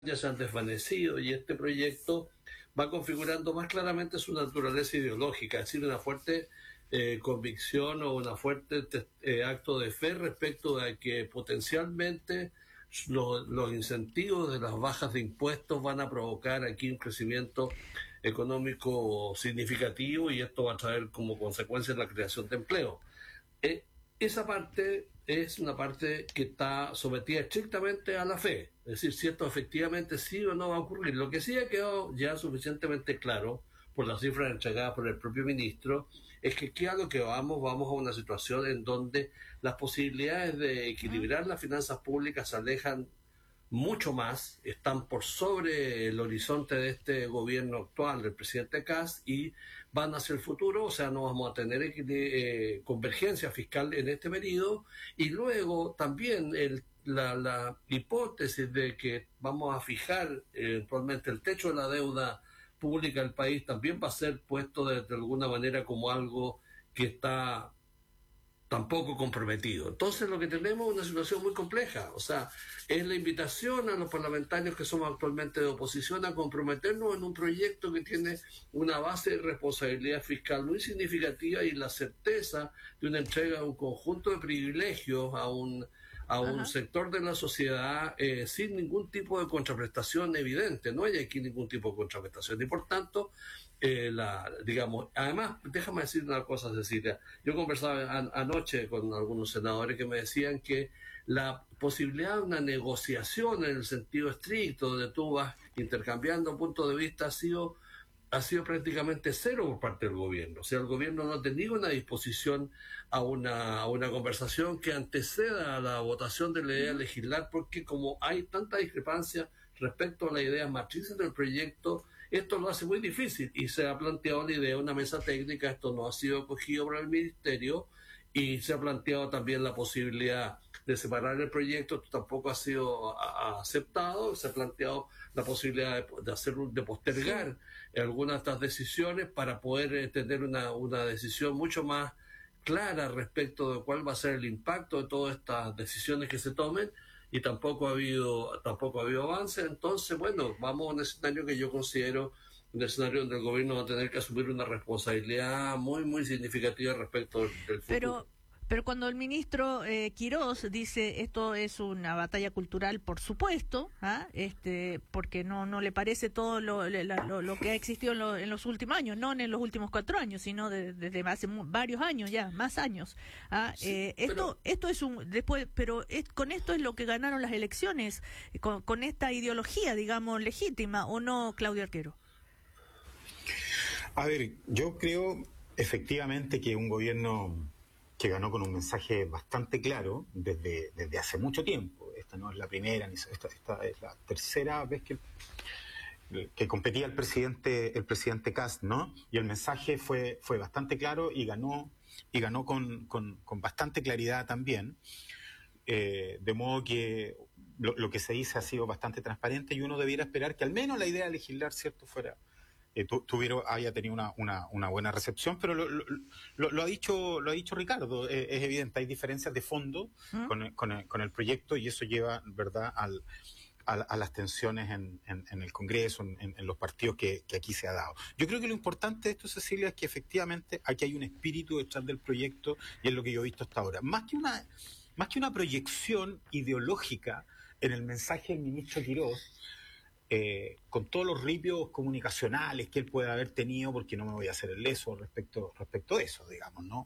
ya se han desvanecido y este proyecto va configurando más claramente su naturaleza ideológica, es decir, una fuerte convicción o una fuerte acto de fe respecto de que potencialmente los incentivos de las bajas de impuestos van a provocar aquí un crecimiento económico significativo y esto va a traer como consecuencia la creación de empleo. Eh, Esa parte es una parte que está sometida estrictamente a la fe, es decir, si esto efectivamente sí o no va a ocurrir. Lo que sí ha quedado ya suficientemente claro por las cifras entregadas por el propio ministro es que aquí a lo que vamos a una situación en donde las posibilidades de equilibrar las finanzas públicas se alejan mucho más, están por sobre el horizonte de este gobierno actual del presidente Kast y van hacia el futuro, o sea, no vamos a tener convergencia fiscal en este periodo y luego también la hipótesis de que vamos a fijar eventualmente el techo de la deuda pública del país también va a ser puesto de alguna manera como algo que está tampoco comprometido. Entonces lo que tenemos es una situación muy compleja, o sea, es la invitación a los parlamentarios que somos actualmente de oposición a comprometernos en un proyecto que tiene una base de responsabilidad fiscal muy significativa y la certeza de una entrega de un conjunto de privilegios a un Ajá. sector de la sociedad sin ningún tipo de contraprestación evidente. No hay aquí ningún tipo de contraprestación y por tanto digamos, además, déjame decir una cosa, Cecilia. Yo conversaba anoche con algunos senadores que me decían que la posibilidad de una negociación en el sentido estricto, donde tú vas intercambiando puntos de vista, ha sido prácticamente cero por parte del gobierno. O sea, el gobierno no ha tenido una disposición a una conversación que anteceda a la votación de la idea de Ujú. legislar, porque como hay tanta discrepancia respecto a las ideas matrices del proyecto, esto lo hace muy difícil y se ha planteado la idea de una mesa técnica, esto no ha sido acogido por el ministerio y se ha planteado también la posibilidad de separar el proyecto, esto tampoco ha sido aceptado, se ha planteado la posibilidad de Sí. postergar algunas de estas decisiones para poder tener una decisión mucho más clara respecto de cuál va a ser el impacto de todas estas decisiones que se tomen y tampoco ha habido avance. Entonces, bueno, vamos a un escenario que yo considero un escenario donde el gobierno va a tener que asumir una responsabilidad muy, muy significativa respecto del futuro. Pero, pero cuando el ministro Quirós dice esto es una batalla cultural, por supuesto, ¿ah? Porque no le parece todo lo que ha existido en los últimos años, no en los últimos 4 años, sino desde hace varios años ya, más años. ¿Ah? Sí, pero Esto es pero con esto es lo que ganaron las elecciones, con esta ideología, digamos, legítima, ¿o no, Claudio Arquero? A ver, yo creo efectivamente que un gobierno que ganó con un mensaje bastante claro desde hace mucho tiempo. Esta no es la primera, ni esta es la tercera vez que competía el presidente Kast, ¿no? Y el mensaje fue bastante claro y ganó con bastante claridad también. De modo que lo que se dice ha sido bastante transparente y uno debiera esperar que al menos la idea de legislar, ¿cierto?, haya tenido una buena recepción, pero lo ha dicho Ricardo, es evidente, hay diferencias de fondo ¿Mm? con el proyecto y eso lleva, ¿verdad?, a las tensiones en el Congreso, en los partidos que aquí se ha dado. Yo creo que lo importante de esto, Cecilia, es que efectivamente aquí hay un espíritu detrás del proyecto y es lo que yo he visto hasta ahora. Más que una proyección ideológica en el mensaje del ministro Quirós, con todos los ripios comunicacionales que él puede haber tenido, porque no me voy a hacer el leso respecto de eso, digamos, ¿no?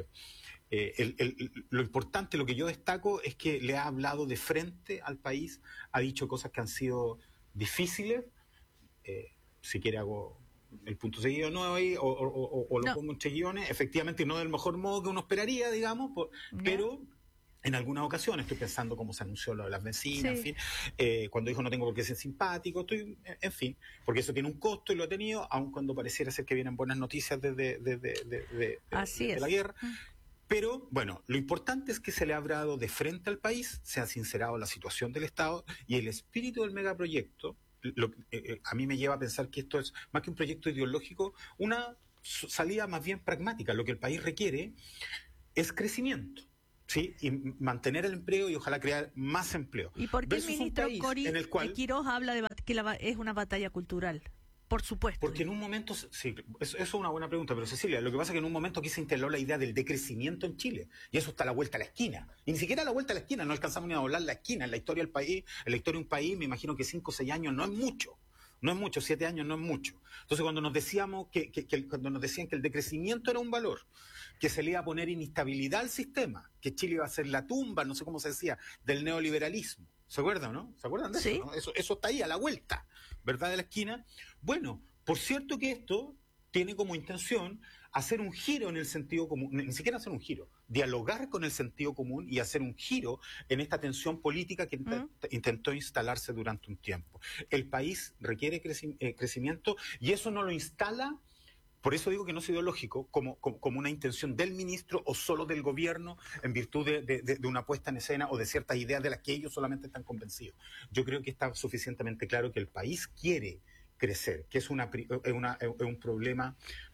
Lo importante, lo que yo destaco es que le ha hablado de frente al país, ha dicho cosas que han sido difíciles, si quiere hago el punto seguido no ahí, o lo No, pongo entre guiones, efectivamente no del mejor modo que uno esperaría, digamos, ¿ya? pero en algunas ocasiones, estoy pensando cómo se anunció lo de las bencinas, en Sí, fin, cuando dijo no tengo por qué ser simpático, en fin, porque eso tiene un costo y lo ha tenido, aun cuando pareciera ser que vienen buenas noticias así de la es. guerra. Pero, bueno, lo importante es que se le ha hablado de frente al país, se ha sincerado la situación del Estado y el espíritu del megaproyecto, a mí me lleva a pensar que esto es, más que un proyecto ideológico, una salida más bien pragmática. Lo que el país requiere es crecimiento. ¿sí? Y mantener el empleo y ojalá crear más empleo. ¿Y por qué el ministro Quirós habla de que es una batalla cultural? Por supuesto. Porque en un momento, sí, eso es una buena pregunta, pero Cecilia, lo que pasa es que en un momento aquí se instaló la idea del decrecimiento en Chile, y eso está a la vuelta a la esquina. Y ni siquiera a la vuelta a la esquina, no alcanzamos ni a doblar la esquina. En la historia del país, en la historia de un país, me imagino que 5 o 6 años no es mucho. No es mucho, 7 años no es mucho. Entonces, cuando nos decíamos cuando nos decían que el decrecimiento era un valor, que se le iba a poner inestabilidad al sistema, que Chile iba a ser la tumba, no sé cómo se decía, del neoliberalismo. ¿Se acuerdan, no? ¿Se acuerdan de ¿Sí? eso? ¿No? Eso está ahí, a la vuelta, ¿verdad? De la esquina. Bueno, por cierto que esto tiene como intención hacer un giro en el sentido común, ni siquiera hacer un giro, dialogar con el sentido común y hacer un giro en esta tensión política que intentó instalarse durante un tiempo. El país requiere crecimiento y eso no lo instala. Por eso digo que no es ideológico, como una intención del ministro o solo del gobierno en virtud de una puesta en escena o de ciertas ideas de las que ellos solamente están convencidos. Yo creo que está suficientemente claro que el país quiere crecer, que es un problema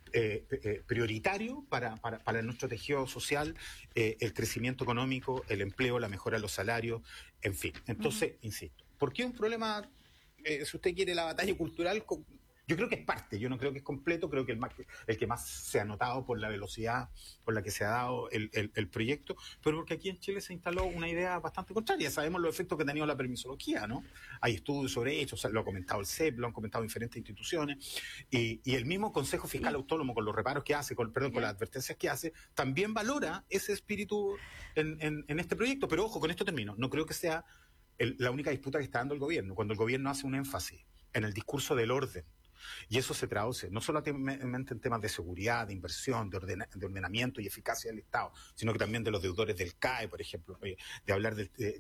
prioritario para nuestro tejido social, el crecimiento económico, el empleo, la mejora de los salarios, en fin. Entonces, insisto, ¿por qué un problema, si usted quiere, la batalla cultural? Yo creo que es parte, yo no creo que es completo, creo que el que más se ha notado por la velocidad por la que se ha dado el proyecto, pero porque aquí en Chile se instaló una idea bastante contraria. Sabemos los efectos que ha tenido la permisología, ¿no? Hay estudios sobre ello, lo ha comentado el CEP, lo han comentado diferentes instituciones, y el mismo Consejo Fiscal Autónomo, con los reparos que hace, con las advertencias que hace, también valora ese espíritu en este proyecto. Pero ojo, con esto termino, no creo que sea la única disputa que está dando el gobierno. Cuando el gobierno hace un énfasis en el discurso del orden, y eso se traduce no solamente en temas de seguridad, de inversión, de ordenamiento y eficacia del Estado, sino que también de los deudores del CAE, por ejemplo, de hablar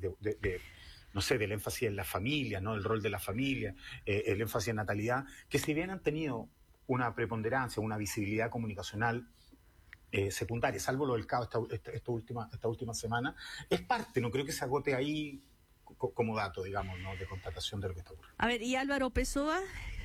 no sé, del énfasis en la familia, ¿no? El rol de la familia, el énfasis en natalidad, que si bien han tenido una preponderancia, una visibilidad comunicacional secundaria, salvo lo del CAE esta última semana, es parte, no creo que se agote ahí como dato, digamos, ¿no? De constatación de lo que está ocurriendo. A ver, ¿y Álvaro Pessoa?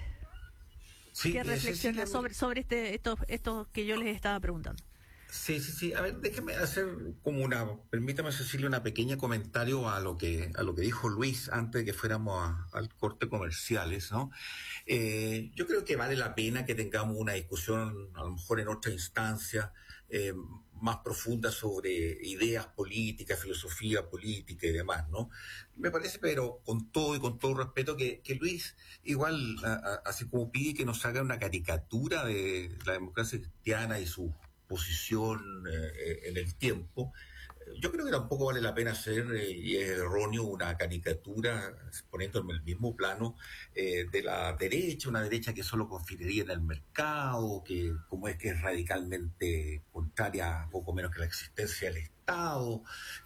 Sí, ¿Qué reflexiona sobre esto que yo les estaba preguntando? Sí. A ver, déjeme hacer permítame, Cecilia, una pequeña comentario a lo que dijo Luis antes de que fuéramos al corte comerciales, ¿no? Yo creo que vale la pena que tengamos una discusión, a lo mejor en otra instancia, más profunda sobre ideas políticas, filosofía política y demás, ¿no? Me parece, pero con todo respeto, que Luis igual, así como pide que nos haga una caricatura de la democracia cristiana y su posición en el tiempo, yo creo que tampoco vale la pena hacer, y es erróneo, una caricatura poniéndome en el mismo plano de la derecha, una derecha que solo confiaría en el mercado, que es radicalmente contraria poco menos que la existencia del Estado,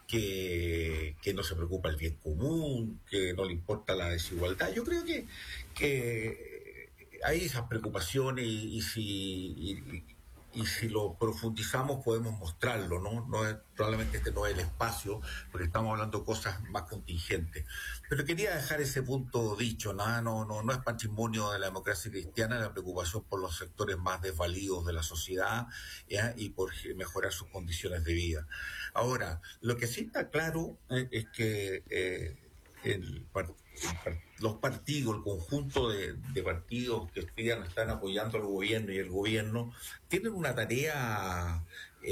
que no se preocupa el bien común, que no le importa la desigualdad. Yo creo que hay esas preocupaciones y si lo profundizamos podemos mostrarlo, ¿no? Probablemente este no es el espacio, porque estamos hablando de cosas más contingentes. Pero quería dejar ese punto dicho, no es patrimonio de la democracia cristiana la preocupación por los sectores más desvalidos de la sociedad, ¿ya? Y por mejorar sus condiciones de vida. Ahora, lo que sí está claro es que los partidos, el conjunto de partidos que están apoyando al gobierno y el gobierno, tienen una tarea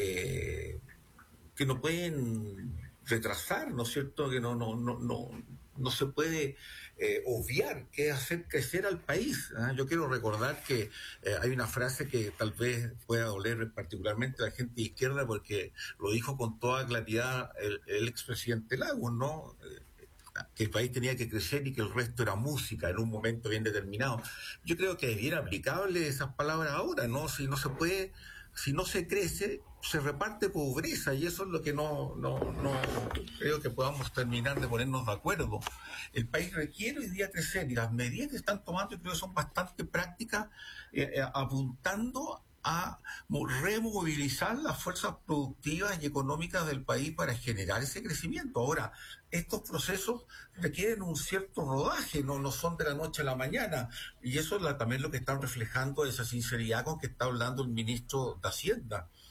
que no pueden retrasar, ¿no es cierto? Que no se puede obviar, que es hacer crecer al país. Yo quiero recordar que hay una frase que tal vez pueda doler particularmente a la gente de izquierda, porque lo dijo con toda claridad el expresidente Lagos, ¿no? Que el país tenía que crecer y que el resto era música en un momento bien determinado. Yo creo que es bien aplicable esas palabras ahora, ¿no? Si no se crece, se reparte pobreza, y eso es lo que no creo que podamos terminar de ponernos de acuerdo. El país requiere hoy día crecer, y las medidas que están tomando creo que son bastante prácticas, apuntando a removilizar las fuerzas productivas y económicas del país para generar ese crecimiento. Ahora, estos procesos requieren un cierto rodaje, no son de la noche a la mañana, y eso es también lo que están reflejando esa sinceridad con que está hablando el ministro de Hacienda.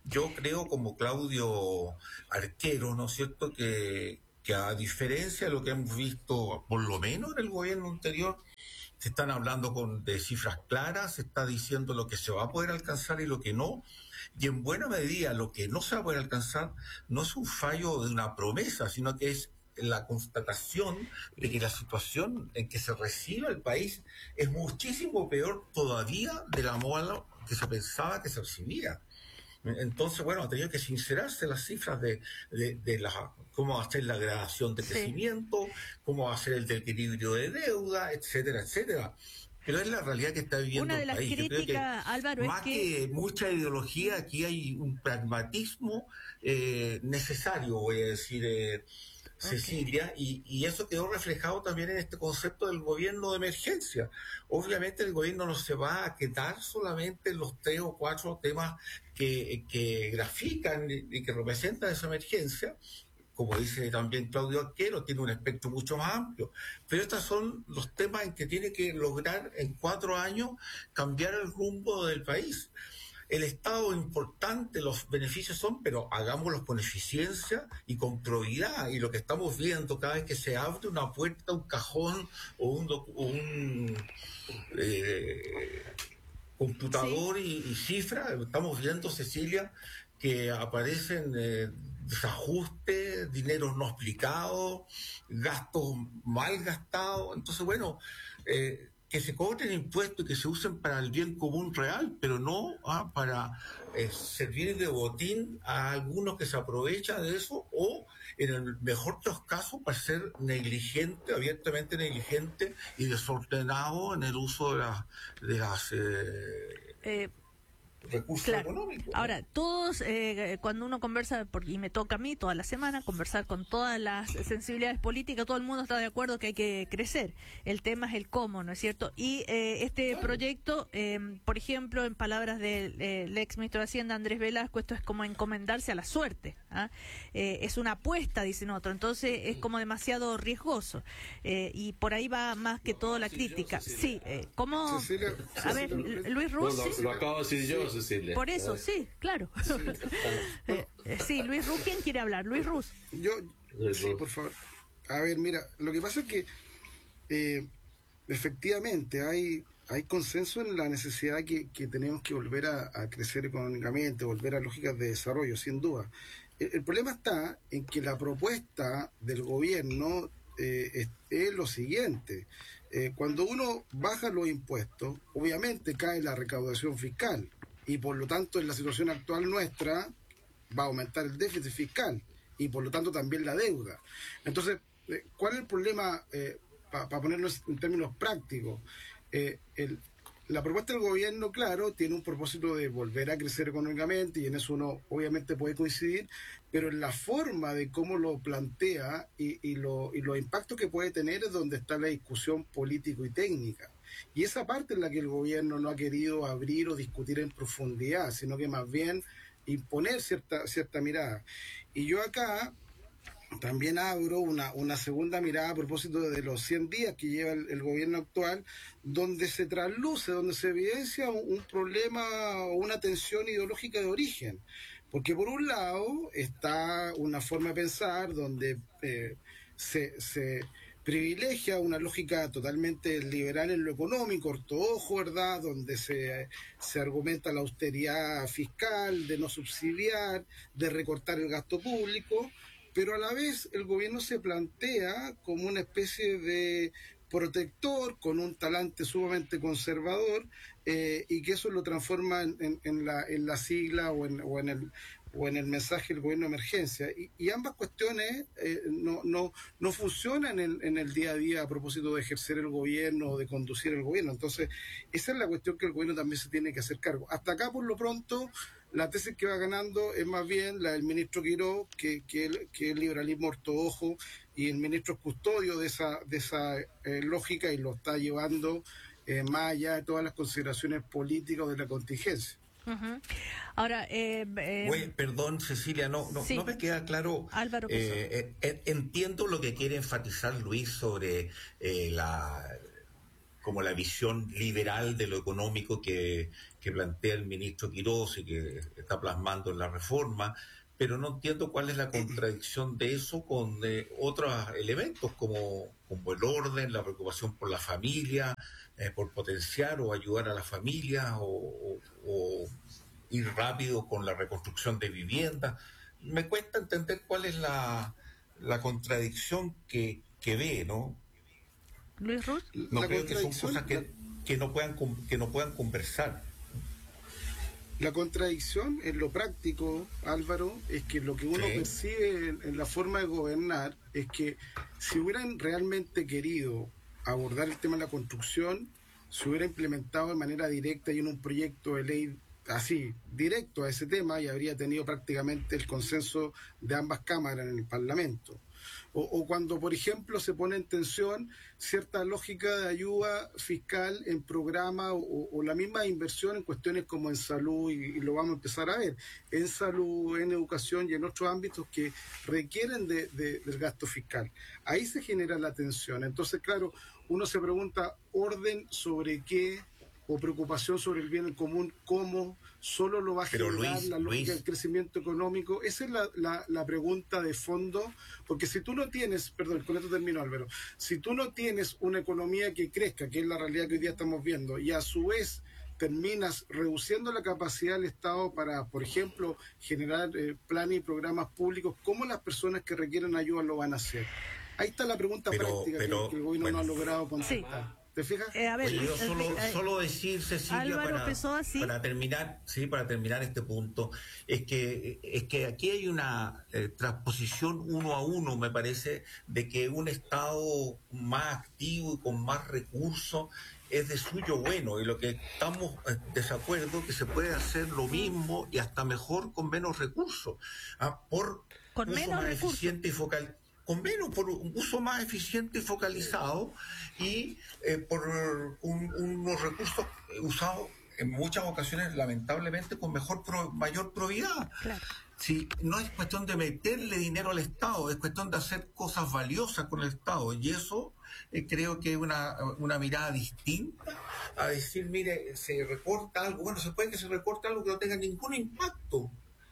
Yo creo, como Claudio Arquero, ¿no es cierto?, que a diferencia de lo que hemos visto, por lo menos en el gobierno anterior, se están hablando de cifras claras, se está diciendo lo que se va a poder alcanzar y lo que no, y en buena medida lo que no se va a poder alcanzar no es un fallo de una promesa, sino que es la constatación de que la situación en que se recibe el país es muchísimo peor todavía de la moda que se pensaba que se recibía. Entonces, bueno, ha tenido que sincerarse las cifras de cómo va a ser la gradación de crecimiento, cómo va a ser el equilibrio de deuda, etcétera, etcétera. Pero es la realidad que está viviendo Una de las el país. críticas, Álvaro, más es que mucha ideología, aquí hay un pragmatismo necesario, voy a decir, Cecilia, y eso quedó reflejado también en este concepto del gobierno de emergencia. Obviamente el gobierno no se va a quedar solamente en los 3 o 4 temas que grafican y que representan esa emergencia. Como dice también Claudio Arquero, tiene un espectro mucho más amplio. Pero estos son los temas en que tiene que lograr en 4 años cambiar el rumbo del país. El Estado importante, los beneficios son, pero hagámoslos con eficiencia y con probidad. Y lo que estamos viendo cada vez que se abre una puerta, un cajón o un computador y cifras, estamos viendo, Cecilia, que aparecen desajustes, dineros no explicados, gastos mal gastados. Entonces, bueno, que se cobren impuestos y que se usen para el bien común real, pero no para servir de botín a algunos que se aprovechan de eso, o en el mejor de los casos para ser negligente, abiertamente negligente y desordenado en el uso de las recursos económicos. Ahora, todos, cuando uno conversa, y me toca a mí toda la semana conversar con todas las sensibilidades políticas, todo el mundo está de acuerdo que hay que crecer. El tema es el cómo, ¿no es cierto? Y este proyecto, por ejemplo, en palabras del ex ministro de Hacienda, Andrés Velasco, esto es como encomendarse a la suerte. Es una apuesta, dicen otros, entonces es como demasiado riesgoso. Y por ahí va más que todo la crítica. Sí, ¿cómo? A ver, Luis Ruz. Lo acabo de decir yo, Cecilia. Por eso, sí, claro. Sí, Luis Ruz, ¿quién quiere hablar? Luis Ruz. Sí, por favor. A ver, mira, lo que pasa es que efectivamente hay consenso en la necesidad que tenemos que volver a crecer económicamente, volver a lógicas de desarrollo, sin duda. El problema está en que la propuesta del gobierno es lo siguiente. Cuando uno baja los impuestos, obviamente cae la recaudación fiscal y por lo tanto en la situación actual nuestra va a aumentar el déficit fiscal y por lo tanto también la deuda. Entonces, ¿cuál es el problema, para ponerlo en términos prácticos? La propuesta del gobierno, claro, tiene un propósito de volver a crecer económicamente y en eso uno obviamente puede coincidir, pero en la forma de cómo lo plantea y los impactos que puede tener es donde está la discusión político y técnica. Y esa parte en la que el gobierno no ha querido abrir o discutir en profundidad, sino que más bien imponer cierta mirada. Y yo acá también abro una segunda mirada a propósito de los 100 días que lleva el gobierno actual, donde se trasluce, donde se evidencia un problema o una tensión ideológica de origen. Porque por un lado está una forma de pensar donde se privilegia una lógica totalmente liberal en lo económico, ortodoxo, ¿verdad?, donde se argumenta la austeridad fiscal, de no subsidiar, de recortar el gasto público, pero a la vez el gobierno se plantea como una especie de protector con un talante sumamente conservador y que eso lo transforma en la sigla o en el mensaje del gobierno de emergencia. Y ambas cuestiones no funcionan en el día a día a propósito de ejercer el gobierno o de conducir el gobierno. Entonces, esa es la cuestión que el gobierno también se tiene que hacer cargo. Hasta acá, por lo pronto, la tesis que va ganando es más bien la del ministro Quirós, que es liberalismo ortodoxo, y el ministro es custodio de esa lógica y lo está llevando más allá de todas las consideraciones políticas de la contingencia. Uh-huh. Ahora, perdón, Cecilia, no me queda claro. Álvaro, entiendo lo que quiere enfatizar Luis sobre como la visión liberal de lo económico que plantea el ministro Quirós y que está plasmando en la reforma, pero no entiendo cuál es la contradicción de eso con otros elementos como el orden, la preocupación por la familia, por potenciar o ayudar a la familia o ir rápido con la reconstrucción de viviendas. Me cuesta entender cuál es la contradicción que ve, ¿no? Luis Ruz. No creo que son cosas que no puedan conversar. La contradicción en lo práctico, Álvaro, es que lo que uno percibe en la forma de gobernar es que si hubieran realmente querido abordar el tema de la construcción, se hubiera implementado de manera directa y en un proyecto de ley así, directo a ese tema, y habría tenido prácticamente el consenso de ambas cámaras en el Parlamento. O cuando, por ejemplo, se pone en tensión cierta lógica de ayuda fiscal en programas o la misma inversión en cuestiones como en salud, y lo vamos a empezar a ver, en salud, en educación y en otros ámbitos que requieren del gasto fiscal. Ahí se genera la tensión. Entonces, claro, uno se pregunta, ¿orden sobre qué? O preocupación sobre el bien común, ¿cómo? ¿Solo lo va a generar la lógica del crecimiento económico? Esa es la pregunta de fondo, porque si tú no tienes, perdón, con esto termino, Álvaro, si tú no tienes una economía que crezca, que es la realidad que hoy día estamos viendo, y a su vez terminas reduciendo la capacidad del Estado para, por ejemplo, generar planes y programas públicos, ¿cómo las personas que requieren ayuda lo van a hacer? Ahí está la pregunta práctica que el gobierno no ha logrado contestar. Sí. ¿Te fijas? A ver, yo solo decir, Cecilia, para terminar este punto, es que aquí hay una transposición uno a uno, me parece, de que un Estado más activo y con más recursos es de suyo bueno, y lo que estamos desacuerdo que se puede hacer lo mismo y hasta mejor con menos recursos, con menos recursos por un uso más eficiente y focalizado, y por unos recursos usados en muchas ocasiones, lamentablemente, con mayor probidad. Claro. Si no es cuestión de meterle dinero al Estado, es cuestión de hacer cosas valiosas con el Estado, y eso creo que es una mirada distinta a decir, mire, se recorta algo. Bueno, se puede que se recorte algo que no tenga ningún impacto.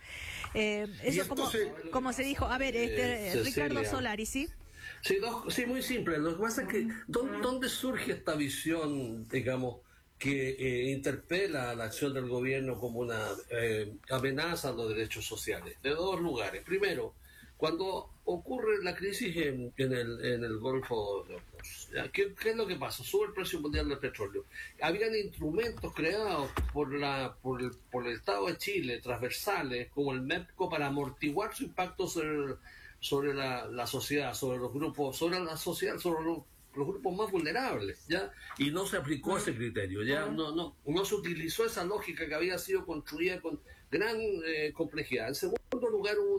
Eso como se dijo, a ver, Ricardo Solari, ¿sí? Sí, muy simple. Lo que pasa es que ¿dónde surge esta visión, digamos, que interpela la acción del gobierno como una amenaza a los derechos sociales? De dos lugares. Primero, cuando ocurre la crisis en el Golfo, ¿qué es lo que pasa? Sube el precio mundial del petróleo. Habían instrumentos creados por el Estado de Chile, transversales, como el MEPCO, para amortiguar su impacto sobre la sociedad, sobre los grupos, sobre la sociedad, sobre los grupos más vulnerables, ¿ya? Y no se aplicó ese criterio, ¿ya? No se utilizó esa lógica que había sido construida con gran complejidad. En segundo lugar, hubo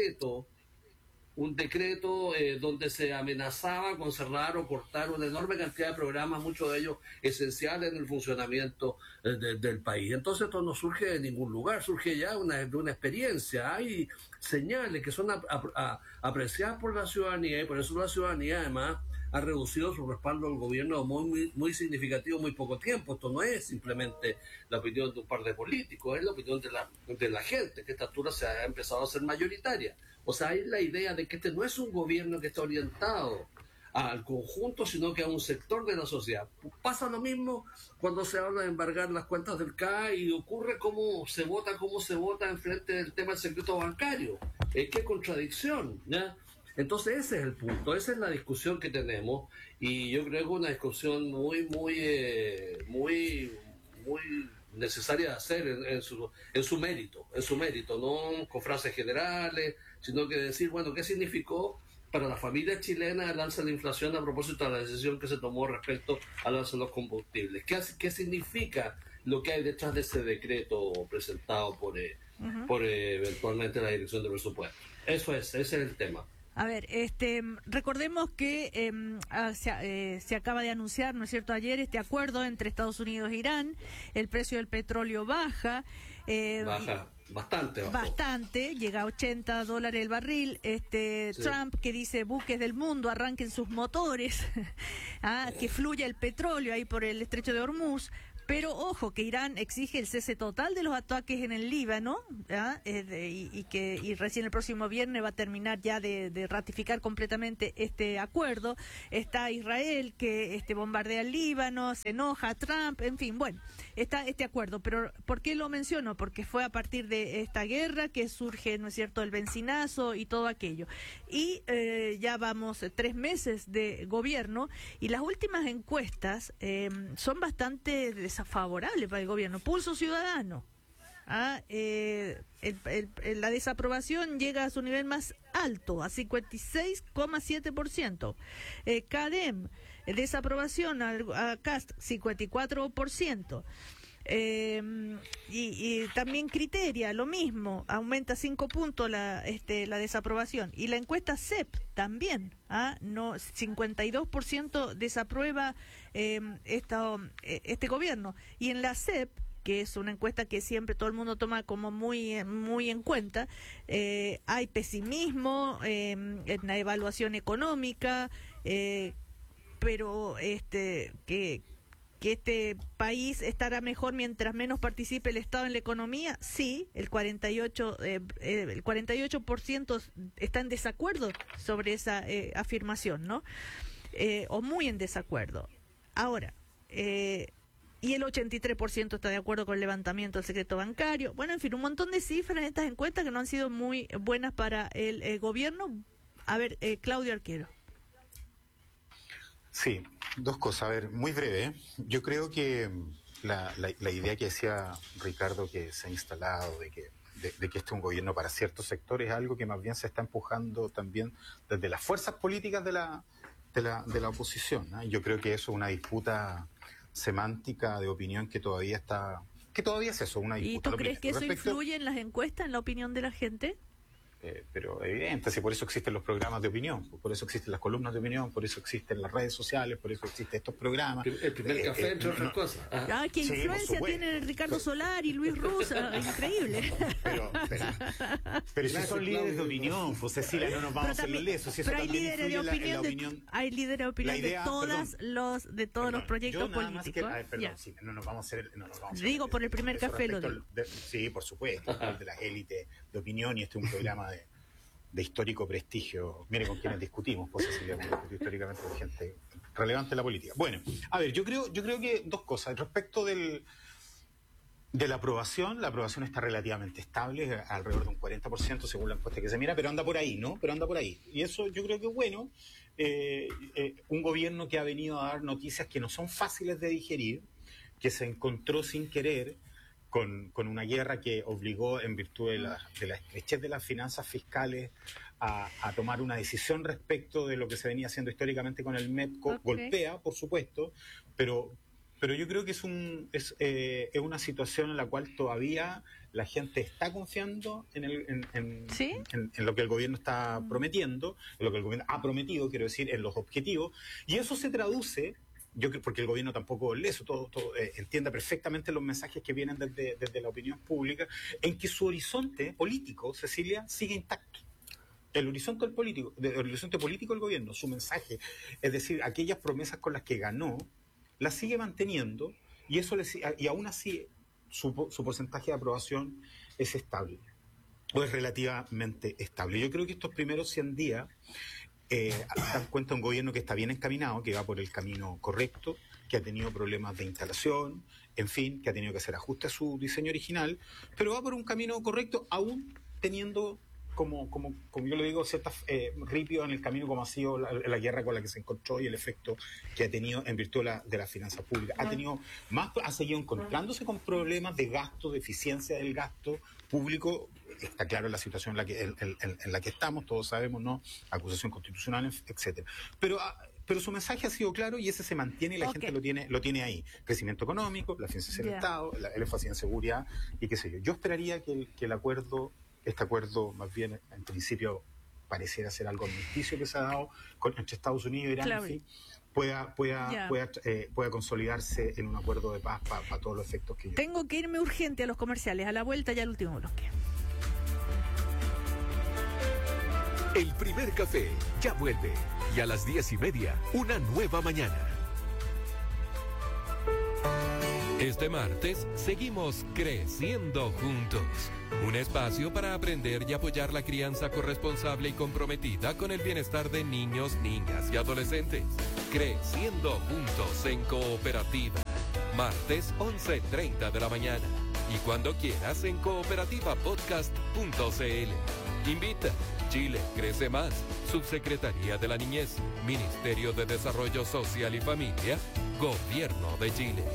un decreto donde se amenazaba con cerrar o cortar una enorme cantidad de programas, muchos de ellos esenciales en el funcionamiento del país. Entonces esto no surge de ningún lugar, surge ya de una experiencia. Hay señales que son apreciadas por la ciudadanía, y por eso la ciudadanía además ha reducido su respaldo al gobierno muy, muy significativo en muy poco tiempo. Esto no es simplemente la opinión de un par de políticos, es la opinión de la gente, que a esta altura se ha empezado a ser mayoritaria. O sea, hay la idea de que este no es un gobierno que está orientado al conjunto, sino que a un sector de la sociedad. Pasa lo mismo cuando se habla de embargar las cuentas del CAE y ocurre cómo se vota en frente del tema del secreto bancario. ¡Qué contradicción! ¿Ya? Entonces ese es el punto, esa es la discusión que tenemos, y yo creo que es una discusión muy necesaria de hacer en su mérito, no con frases generales, sino que decir, bueno, ¿qué significó para la familia chilena el alza de la inflación a propósito de la decisión que se tomó respecto al alza de los combustibles? ¿Qué significa lo que hay detrás de ese decreto presentado por eventualmente la Dirección de Presupuesto? Ese es el tema. A ver, recordemos que se acaba de anunciar, ¿no es cierto?, ayer este acuerdo entre Estados Unidos e Irán. El precio del petróleo baja. Baja. Bastante, llega a $80 el barril. Sí. Trump que dice buques del mundo arranquen sus motores, que fluya el petróleo ahí por el estrecho de Hormuz. Pero ojo, que Irán exige el cese total de los ataques en el Líbano, y recién el próximo viernes va a terminar ya de ratificar completamente este acuerdo. Está Israel que bombardea el Líbano, se enoja Trump, en fin, bueno, está este acuerdo. Pero ¿por qué lo menciono? Porque fue a partir de esta guerra que surge, ¿no es cierto?, el bencinazo y todo aquello. Y ya vamos 3 meses de gobierno y las últimas encuestas son bastante desfavorable para el gobierno. Pulso Ciudadano, la desaprobación llega a su nivel más alto, a 56,7%. CADEM, desaprobación a Cast, 54%. Y también Criteria, lo mismo, aumenta 5 puntos la desaprobación. Y la encuesta CEP también, 52% desaprueba este gobierno. Y en la CEP, que es una encuesta que siempre todo el mundo toma como muy en cuenta, hay pesimismo en la evaluación económica, pero que este país estará mejor mientras menos participe el Estado en la economía. Sí, el 48% está en desacuerdo sobre esa afirmación, ¿no? O muy en desacuerdo. Ahora, y el 83% está de acuerdo con el levantamiento del secreto bancario. Bueno, en fin, un montón de cifras en estas encuestas que no han sido muy buenas para el gobierno. A ver, Claudio Arquero. Sí, 2 cosas. A ver, muy breve. Yo creo que la idea que decía Ricardo, que se ha instalado de que este es un gobierno para ciertos sectores, es algo que más bien se está empujando también desde las fuerzas políticas de la oposición, ¿no? Yo creo que eso es una disputa semántica de opinión que todavía es eso, una disputa. ¿Y tú crees que eso influye en las encuestas, en la opinión de la gente? Pero evidente, si por eso existen los programas de opinión, por eso existen las columnas de opinión, por eso existen las redes sociales, por eso existen estos programas. El primer café, entre otras cosas. ¿Qué influencia tiene Ricardo Solar y Luis Russa? Increíble. Pero si son líderes de opinión, pues Cecilia, no nos vamos a hacer los lesos. Pero hay líderes de opinión, hay líderes de opinión de todos los proyectos políticos. No nos vamos a hacer. Digo, por el primer café lo digo. Sí, por supuesto, de las élites de opinión, y este es un programa de histórico prestigio. Mire con quienes discutimos, pues Cecilia, históricamente con gente relevante en la política. Bueno, a ver, yo creo que 2 cosas. Respecto de la aprobación está relativamente estable, alrededor de un 40% según la encuesta que se mira, pero anda por ahí, ¿no? Y eso yo creo que es bueno. Un gobierno que ha venido a dar noticias que no son fáciles de digerir, que se encontró sin querer con una guerra que obligó, en virtud de la estrechez de las finanzas fiscales, a tomar una decisión respecto de lo que se venía haciendo históricamente con el MEPCO. Okay. Golpea, por supuesto, pero yo creo que es una situación en la cual todavía la gente está confiando en lo que el gobierno está prometiendo, en lo que el gobierno ha prometido, quiero decir, en los objetivos, y eso se traduce. Yo creo, porque el gobierno tampoco lee eso, todo entiende perfectamente los mensajes que vienen desde la opinión pública, en que su horizonte político, Cecilia, sigue intacto. El horizonte político del gobierno, su mensaje, es decir, aquellas promesas con las que ganó, las sigue manteniendo, y aún así su porcentaje de aprobación es estable, o es relativamente estable. Yo creo que estos primeros 100 días dan cuenta de un gobierno que está bien encaminado, que va por el camino correcto, que ha tenido problemas de instalación, en fin, que ha tenido que hacer ajustes a su diseño original, pero va por un camino correcto, aún teniendo, como yo le digo, ciertas ripios en el camino, como ha sido la guerra con la que se encontró y el efecto que ha tenido en virtud de las finanzas públicas. Ha seguido encontrándose con problemas de gasto, de eficiencia del gasto público. Está claro la situación en la que estamos, todos sabemos, ¿no? Acusación constitucional, etcétera. Pero su mensaje ha sido claro y ese se mantiene y la gente lo tiene ahí. Crecimiento económico, la financiación del Estado, el énfasis en seguridad y qué sé yo. Yo esperaría que este acuerdo, más bien, en principio, pareciera ser algo armisticio que se ha dado entre Estados Unidos e Irán, claro, en fin, pueda consolidarse en un acuerdo de paz para todos los efectos que Tengo que irme urgente a los comerciales. A la vuelta ya el último bloque. El primer café ya vuelve. Y a las 10:30, una nueva mañana. Este martes seguimos creciendo juntos. Un espacio para aprender y apoyar la crianza corresponsable y comprometida con el bienestar de niños, niñas y adolescentes. Creciendo juntos en cooperativa. Martes 11:30 de la mañana. Y cuando quieras en cooperativapodcast.cl. Invita. Chile crece más. Subsecretaría de la Niñez. Ministerio de Desarrollo Social y Familia. Gobierno de Chile.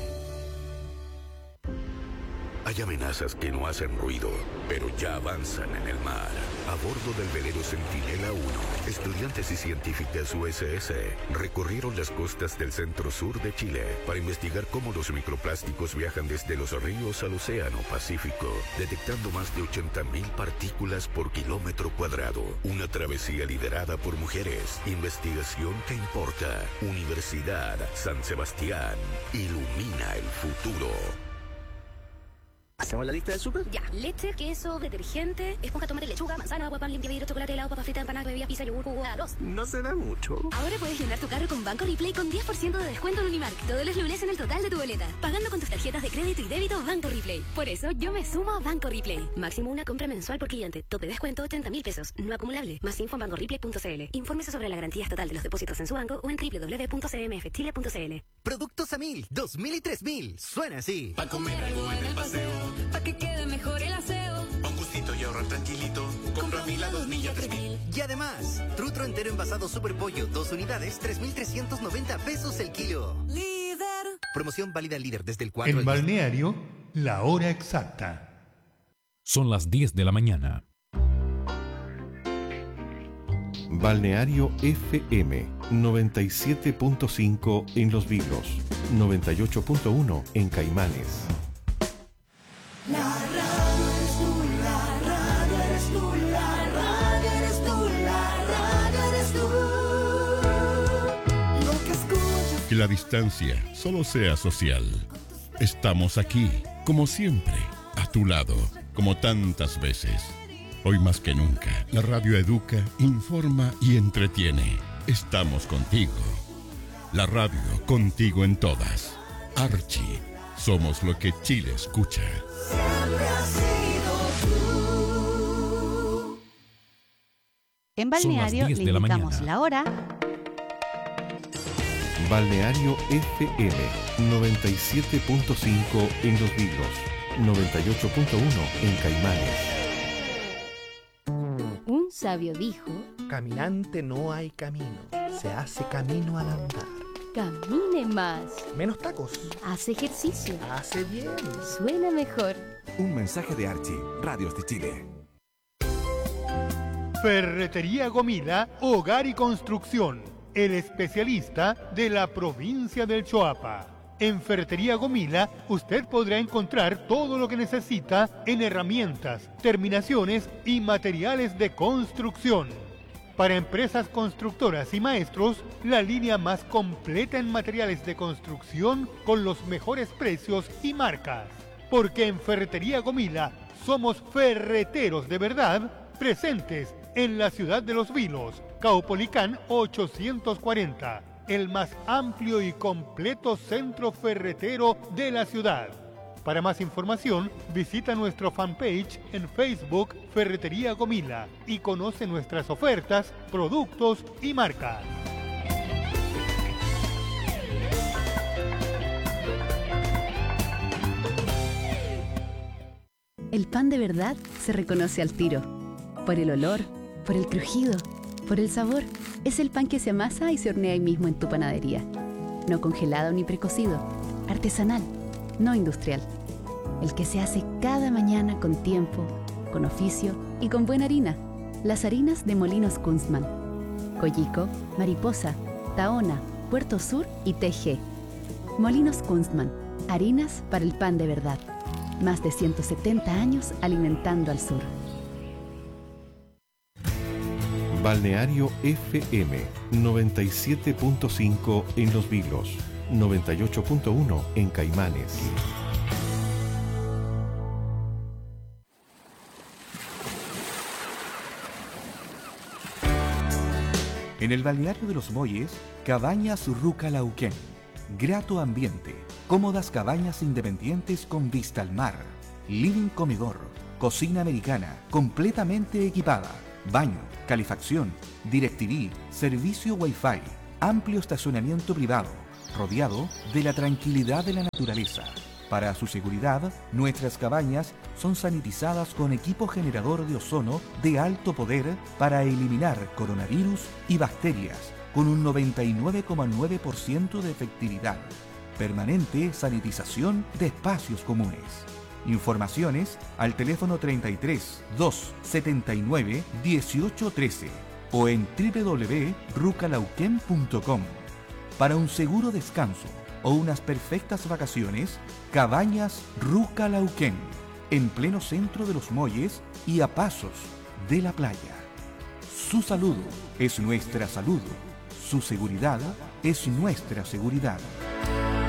Hay amenazas que no hacen ruido, pero ya avanzan en el mar. A bordo del velero Centinela 1, estudiantes y científicas USS recorrieron las costas del centro-sur de Chile para investigar cómo los microplásticos viajan desde los ríos al océano Pacífico, detectando más de 80.000 partículas por kilómetro cuadrado. Una travesía liderada por mujeres. Investigación que importa. Universidad San Sebastián. Ilumina el futuro. ¿Hacemos la lista del súper? Ya, leche, queso, detergente, esponja, tomate, lechuga, manzana, agua, pan, limpia vidrio, chocolate, helado, papa frita, empanada, bebida, pizza, yogur, jugo, arroz. No será mucho. Ahora puedes llenar tu carro con Banco Replay con 10% de descuento en Unimark todos los lunes en el total de tu boleta, pagando con tus tarjetas de crédito y débito Banco Replay. Por eso yo me sumo a Banco Replay. Máximo una compra mensual por cliente. Tope de descuento 80.000 pesos. No acumulable. Más info en bancoreplay.cl. Infórmese sobre la garantía estatal de los depósitos en su banco o en www.cmfchile.cl. Productos a 1000, 2000 y 3000. Suena así. Pa' comer algo en el paseo. Pa' que quede mejor el aseo. Pa' un gustito y ahorrar tranquilito. Compra 1000 a 2000 y a 3000. Y además, trutro entero envasado Super Pollo, 2 unidades, 3.390 pesos el kilo. Líder. Promoción válida líder desde el 4 En al Balneario, la hora exacta. Son las 10 de la mañana. Balneario FM 97.5 en Los Vilos, 98.1 en Caimanes. La radio eres tú, la radio eres tú, la radio eres tú, la radio eres tú. Lo que escuchas. Que la distancia solo sea social. Estamos aquí, como siempre, a tu lado, como tantas veces. Hoy más que nunca, la radio educa, informa y entretiene. Estamos contigo. La radio contigo en todas. Archie, somos lo que Chile escucha. Siempre has sido tú. En Balneario le indicamos la hora. Balneario FM 97.5 en Los Vilos, 98.1 en Caimanes. Un sabio dijo: caminante no hay camino, se hace camino al andar. Camine más. Menos tacos. Hace ejercicio. Hace bien. Suena mejor. Un mensaje de Archie, Radios de Chile. Ferretería Gomila, Hogar y Construcción. El especialista de la provincia del Choapa. En Ferretería Gomila, usted podrá encontrar todo lo que necesita en herramientas, terminaciones y materiales de construcción. Para empresas constructoras y maestros, la línea más completa en materiales de construcción con los mejores precios y marcas. Porque en Ferretería Gomila somos ferreteros de verdad, presentes en la ciudad de Los Vilos, Caupolicán 840. El más amplio y completo centro ferretero de la ciudad. Para más información, visita nuestro fanpage en Facebook Ferretería Gomila y conoce nuestras ofertas, productos y marcas. El pan de verdad se reconoce al tiro. Por el olor, por el crujido, por el sabor. Es el pan que se amasa y se hornea ahí mismo en tu panadería. No congelado ni precocido. Artesanal, no industrial. El que se hace cada mañana con tiempo, con oficio y con buena harina. Las harinas de Molinos Kunstmann. Coyico, Mariposa, Tahona, Puerto Sur y TG. Molinos Kunstmann. Harinas para el pan de verdad. Más de 170 años alimentando al sur. Balneario FM 97.5 en Los Vilos, 98.1 en Caimanes. En el balneario de Los Muelles, Cabañas Rucalauquén. Grato ambiente, cómodas cabañas independientes con vista al mar, living comedor, cocina americana, completamente equipada, baño, calefacción, DirecTV, servicio Wi-Fi, amplio estacionamiento privado, rodeado de la tranquilidad de la naturaleza. Para su seguridad, nuestras cabañas son sanitizadas con equipo generador de ozono de alto poder para eliminar coronavirus y bacterias con un 99,9% de efectividad. Permanente sanitización de espacios comunes. Informaciones al teléfono 33 279 1813 o en www.rucalauquén.com. Para un seguro descanso o unas perfectas vacaciones, Cabañas Rucalauquén, en pleno centro de Los Muelles y a pasos de la playa. Su salud es nuestra salud, su seguridad es nuestra seguridad.